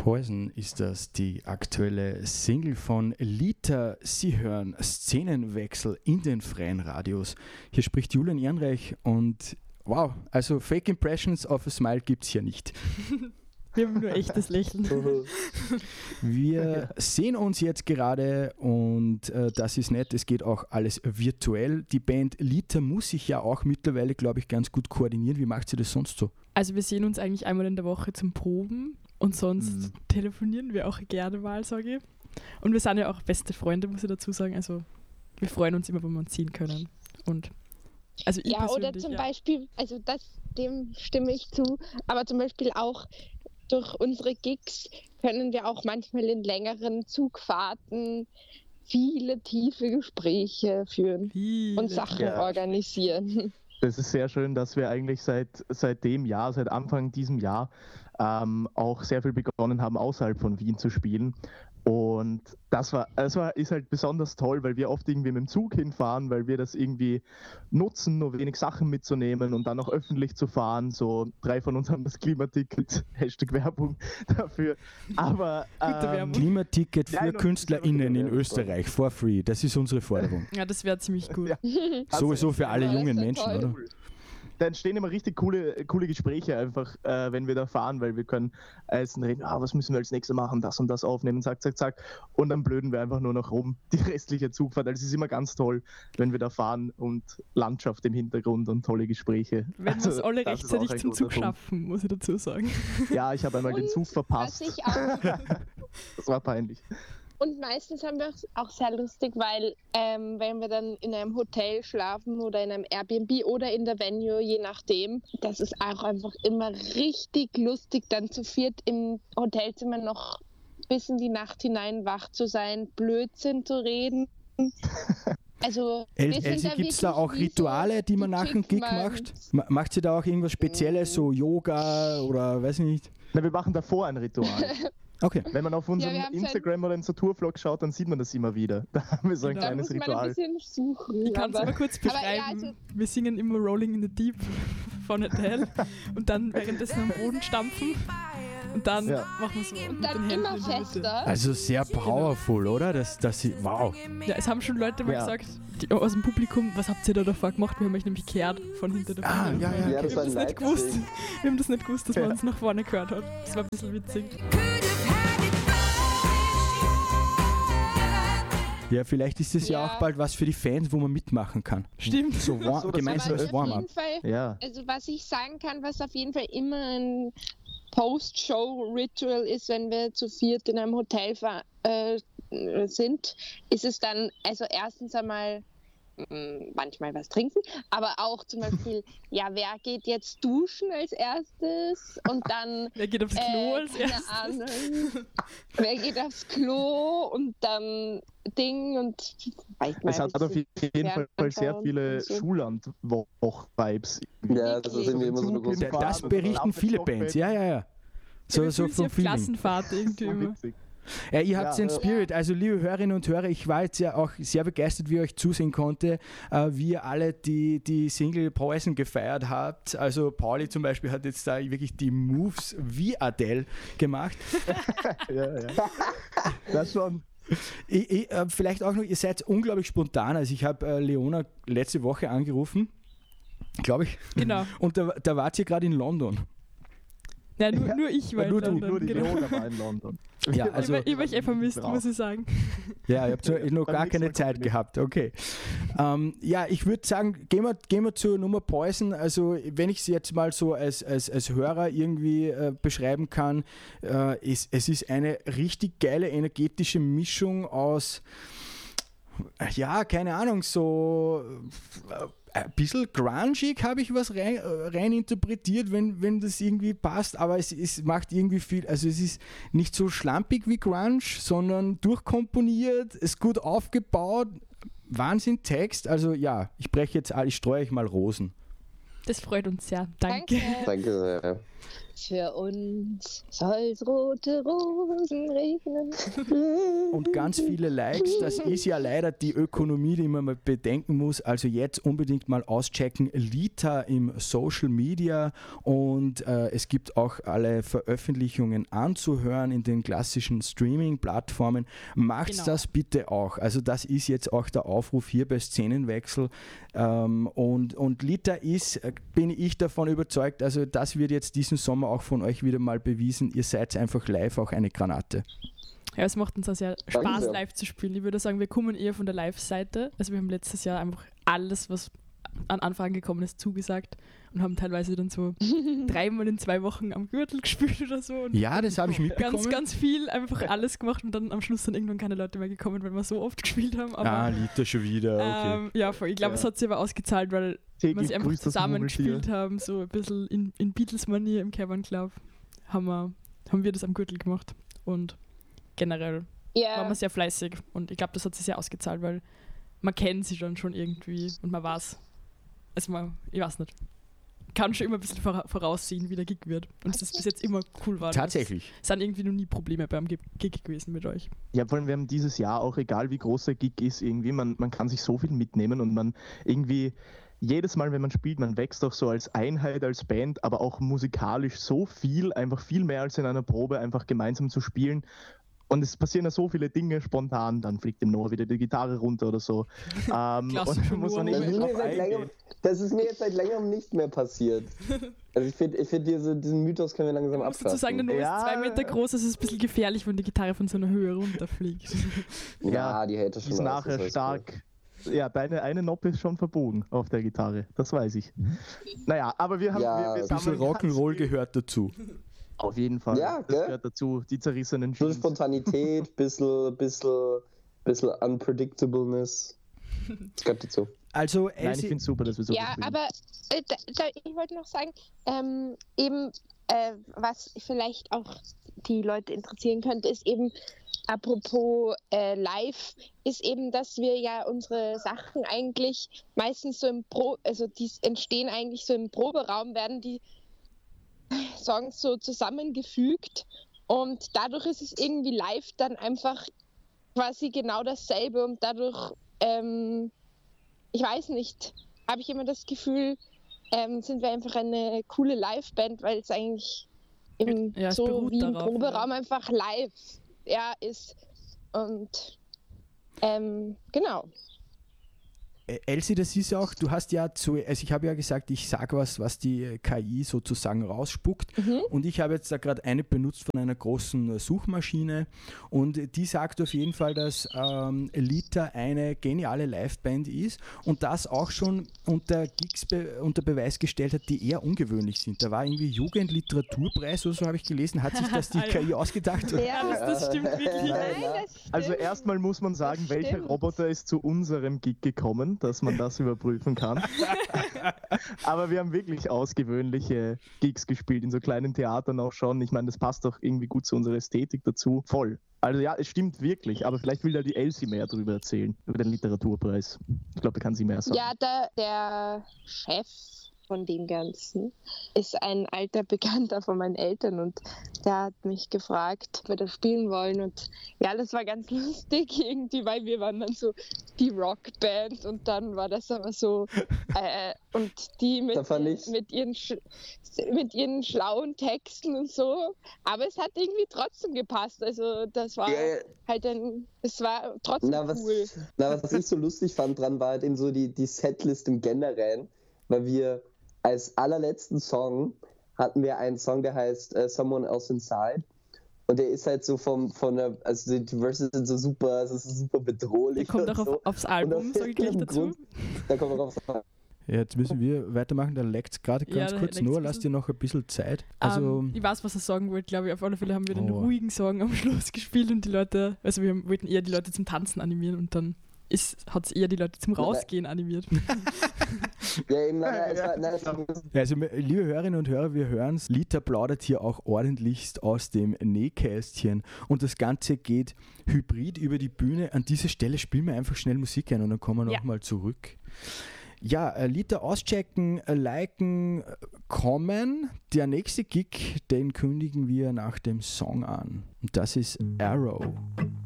Poison ist das, die aktuelle Single von Lita. Sie hören Szenenwechsel in den freien Radios. Hier spricht Julian Ehrenreich und wow, also Fake Impressions of a Smile gibt es hier nicht. Wir haben nur echtes Lächeln. Wir sehen uns jetzt gerade und das ist nett, es geht auch alles virtuell. Die Band Lita muss sich ja auch mittlerweile, glaube ich, ganz gut koordinieren. Wie macht sie das sonst so? Also wir sehen uns eigentlich einmal in der Woche zum Proben und sonst telefonieren wir auch gerne mal, sage ich. Und wir sind ja auch beste Freunde, muss ich dazu sagen. Also wir freuen uns immer, wenn wir uns sehen können. Und also ich oder zum Beispiel, also dem stimme ich zu, aber zum Beispiel auch durch unsere Gigs können wir auch manchmal in längeren Zugfahrten viele tiefe Gespräche führen und Sachen organisieren. Das ist sehr schön, dass wir eigentlich seit Anfang diesem Jahr auch sehr viel begonnen haben, außerhalb von Wien zu spielen. Und ist halt besonders toll, weil wir oft irgendwie mit dem Zug hinfahren, weil wir das irgendwie nutzen, nur wenig Sachen mitzunehmen und dann auch öffentlich zu fahren. So 3 von uns haben das Klimaticket, #Werbung dafür. Aber Klimaticket für KünstlerInnen in Österreich, for free, das ist unsere Forderung. Ja, das wäre ziemlich gut. Ja. Sowieso für alle jungen Menschen, toll. oder? Da entstehen immer richtig coole Gespräche einfach, wenn wir da fahren, weil wir können reden, was müssen wir als nächstes machen, das und das aufnehmen, zack. Und dann blöden wir einfach nur noch rum, die restliche Zugfahrt. Also es ist immer ganz toll, wenn wir da fahren und Landschaft im Hintergrund und tolle Gespräche. Wenn wir es alle rechtzeitig zum Zug schaffen, muss ich dazu sagen. Ja, ich habe einmal den Zug verpasst. Was ich auch Das war peinlich. Und meistens haben wir auch sehr lustig, weil wenn wir dann in einem Hotel schlafen oder in einem Airbnb oder in der Venue, je nachdem, das ist auch einfach immer richtig lustig, dann zu viert im Hotelzimmer noch bis in die Nacht hinein wach zu sein, Blödsinn zu reden. Also, Elsie, gibt es da auch Rituale, die man nach dem Gig macht? Macht sie da auch irgendwas Spezielles, so Yoga oder weiß ich nicht? Na, wir machen davor ein Ritual. Okay. Wenn man auf unserem Instagram oder in so Tourvlog schaut, dann sieht man das immer wieder. Da haben wir so ein kleines Ritual. Ein bisschen suchen, ich kann es aber kurz beschreiben. Wir singen immer Rolling in the Deep von Adele und dann währenddessen am Boden stampfen und dann machen wir so. Und dann immer fester. Also sehr powerful, oder? Wow. Ja, es haben schon Leute mal gesagt, aus dem Publikum, was habt ihr da davor gemacht? Wir haben euch nämlich gehört von hinter der Bühne. Ja, das Wir haben das nicht gewusst. Wir haben das nicht gewusst, dass man uns nach vorne gehört hat. Das war ein bisschen witzig. Ja, vielleicht ist es ja auch bald was für die Fans, wo man mitmachen kann. Stimmt. So gemeinsames Warm-up. Also was ich sagen kann, was auf jeden Fall immer ein Post-Show-Ritual ist, wenn wir zu viert in einem Hotel sind, ist es dann, also erstens einmal manchmal was trinken, aber auch zum Beispiel, wer geht jetzt duschen als erstes und dann wer geht aufs Klo als erstes? Wer geht aufs Klo und dann Ding und es hat auf jeden Fall sehr viele Schulland-Vibes. Ja, das ist irgendwie immer so eine große Fahrt. Das berichten viele Bands, ja. So vom Feeling. Klassenfahrt irgendwie immer. Ja, ihr habt den Spirit, also liebe Hörerinnen und Hörer, ich war jetzt ja auch sehr begeistert, wie ihr euch zusehen konnte, wie ihr alle die Single Poison gefeiert habt. Also Pauli zum Beispiel hat jetzt da wirklich die Moves wie Adele gemacht. Ja. Das schon. Vielleicht auch noch, ihr seid unglaublich spontan, also ich habe Leona letzte Woche angerufen, glaube ich. Genau. Und da wart ihr gerade in London. Ja, nur ich war in London. Nur die Leona war in London. Ja, also, ich habe euch vermisst, muss ich sagen. Ja, ihr habt noch gar keine Zeit gehabt, okay. Ich würde sagen, gehen wir zur Nummer Poison. Also wenn ich sie jetzt mal so als Hörer irgendwie beschreiben kann, es ist eine richtig geile energetische Mischung aus, keine Ahnung, so ein bisschen grungig habe ich was rein interpretiert, wenn das irgendwie passt, aber es macht irgendwie viel, also es ist nicht so schlampig wie Grunge, sondern durchkomponiert, ist gut aufgebaut, Wahnsinn Text, also ich streue euch mal Rosen. Das freut uns sehr, danke. Danke sehr. Für uns soll's rote Rosen regnen. Und ganz viele Likes, das ist ja leider die Ökonomie, die man mal bedenken muss. Also jetzt unbedingt mal auschecken, Lita im Social Media, und es gibt auch alle Veröffentlichungen anzuhören in den klassischen Streaming-Plattformen. Macht das bitte auch. Also das ist jetzt auch der Aufruf hier bei Szenenwechsel. Und Lita ist, bin ich davon überzeugt, also das wird jetzt diesen Sommer auch von euch wieder mal bewiesen. Ihr seid einfach live auch eine Granate. Ja, es macht uns auch sehr Spaß, live zu spielen. Ich würde sagen, wir kommen eher von der Live-Seite. Also wir haben letztes Jahr einfach alles, was an Anfragen gekommen ist, zugesagt und haben teilweise dann so 3-mal in 2 Wochen am Gürtel gespielt oder so. Und ja, das habe ich mitbekommen. Ganz viel, einfach alles gemacht und dann am Schluss dann irgendwann keine Leute mehr gekommen, weil wir so oft gespielt haben. Aber, Lita schon wieder, okay. Ja, voll. Ich glaube, es hat sich aber ausgezahlt, weil wir sie einfach zusammen gespielt haben, so ein bisschen in Beatles-Manier im Cavern Club, haben wir das am Gürtel gemacht. Und generell waren wir sehr fleißig und ich glaube, das hat sich sehr ausgezahlt, weil man kennt sie dann schon irgendwie und man weiß, also ich weiß nicht, kann schon immer ein bisschen voraussehen, wie der Gig wird. Und es ist bis jetzt immer cool war. Tatsächlich. Es sind irgendwie noch nie Probleme beim Gig gewesen mit euch. Ja, vor allem wir haben dieses Jahr auch, egal wie groß der Gig ist, irgendwie, man kann sich so viel mitnehmen und man irgendwie jedes Mal, wenn man spielt, man wächst auch so als Einheit, als Band, aber auch musikalisch so viel, einfach viel mehr als in einer Probe, einfach gemeinsam zu spielen. Und es passieren ja so viele Dinge spontan, dann fliegt dem Noah wieder die Gitarre runter oder so. Und dann muss man das ist mir jetzt seit längerem nicht mehr passiert. Also ich finde diesen Mythos können wir langsam abschaffen. Ich muss dazu sagen, der Noah ist 2 Meter groß, es ist ein bisschen gefährlich, wenn die Gitarre von so einer Höhe runterfliegt. Ja, die hält das schon ist nachher stark. Cool. Ja, deine eine Noppe ist schon verbogen auf der Gitarre, das weiß ich. Naja, aber wir haben... ein bisschen Rock'n'Roll gehört dazu. Auf jeden Fall, ja, das gehört dazu, die zerrissenen Jeans. Nur Spontanität, bisschen Unpredictableness, das gehört dazu. Also, nein, ich finde es super, dass wir so ja, spielen. Aber ich wollte noch sagen, was vielleicht auch die Leute interessieren könnte, ist eben, apropos live, ist eben, dass wir ja unsere Sachen eigentlich meistens so die entstehen eigentlich so im Proberaum, werden die Songs so zusammengefügt und dadurch ist es irgendwie live dann einfach quasi genau dasselbe und dadurch, ich weiß nicht, habe ich immer das Gefühl, sind wir einfach eine coole Live-Band, weil es eigentlich eben so wie im Proberaum einfach live ist und genau. Elsie, das ist ja auch, du hast ja also ich habe ja gesagt, ich sage was die KI sozusagen rausspuckt und ich habe jetzt da gerade eine benutzt von einer großen Suchmaschine und die sagt auf jeden Fall, dass Lita eine geniale Liveband ist und das auch schon unter Gigs unter Beweis gestellt hat, die eher ungewöhnlich sind. Da war irgendwie Jugendliteraturpreis oder so, habe ich gelesen, hat sich das die KI ausgedacht? Ja, das stimmt wirklich. Nein, das stimmt. Also erstmal muss man sagen, welcher Roboter ist zu unserem Gig gekommen, dass man das überprüfen kann. Aber wir haben wirklich ausgewöhnliche Gigs gespielt, in so kleinen Theatern auch schon. Ich meine, das passt doch irgendwie gut zu unserer Ästhetik dazu. Voll. Also ja, es stimmt wirklich, aber vielleicht will da die Elsie mehr darüber erzählen, über den Literaturpreis. Ich glaube, da kann sie mehr sagen. Ja, der Chef von dem Ganzen ist ein alter Bekannter von meinen Eltern und der hat mich gefragt, ob wir das spielen wollen und ja, das war ganz lustig irgendwie, weil wir waren dann so die Rockband und dann war das aber so und die mit ihren schlauen Texten und so, aber es hat irgendwie trotzdem gepasst, also das war es war trotzdem cool. Was ich so lustig fand dran, war halt eben so die Setlist im Generellen, weil wir als allerletzten Song hatten wir einen Song, der heißt Someone Else Inside. Und der ist halt so also die Verses sind so super, es ist super bedrohlich. Der kommt auch aufs Album, sage ich gleich dazu. Der kommt auch aufs Album. Ja, jetzt müssen wir weitermachen, da leckt es gerade ganz kurz, nur lass dir noch ein bisschen Zeit. Also ich weiß, was er sagen wollte, glaube ich. Auf alle Fälle haben wir den ruhigen Song am Schluss gespielt und die Leute, also wir wollten eher die Leute zum Tanzen animieren und dann hat es eher die Leute zum Rausgehen animiert. Ja, eben, also, liebe Hörerinnen und Hörer, wir hören es. Lita plaudert hier auch ordentlichst aus dem Nähkästchen und das Ganze geht hybrid über die Bühne. An dieser Stelle spielen wir einfach schnell Musik ein und dann kommen wir nochmal zurück. Ja, Lieder auschecken, liken, kommen. Der nächste Gig, den kündigen wir nach dem Song an. Und das ist Arrow.